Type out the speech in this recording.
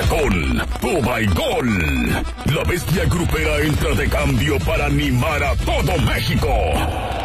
con Toma y Gol. La bestia grupera entra de cambio para animar a todo México.